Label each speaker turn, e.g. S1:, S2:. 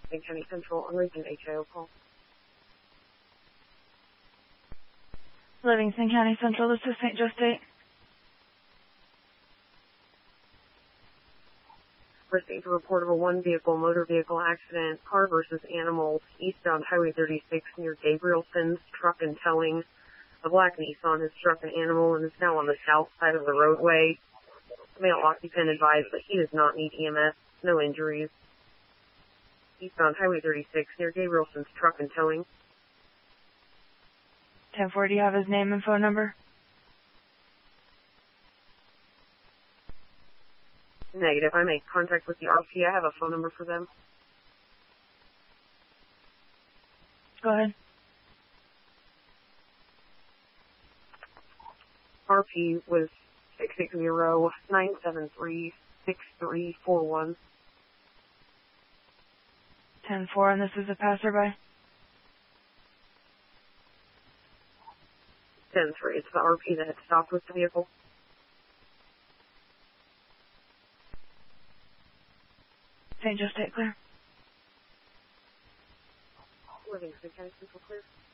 S1: Livingston County Central, unreasoned HIO call.
S2: Livingston County Central, this is St. Joe State.
S1: Received a report of a one-vehicle motor vehicle accident, car versus animals, eastbound Highway 36 near Gabrielson's truck and towing. A black Nissan has struck an animal and is now on the south side of the roadway. Male occupant advised that he does not need EMS, no injuries. Eastbound Highway 36 near Gabrielson's truck and towing.
S2: 10-4, do you have his name and phone number?
S1: Negative. I make contact with the RP. I have a phone number for them.
S2: Go ahead.
S1: RP was 660-973-6341.
S2: 10-4, and this is a passerby?
S1: 10-3. It's the RP that had stopped with the vehicle.
S2: St. Joe State clear.
S1: Livingston County Central clear.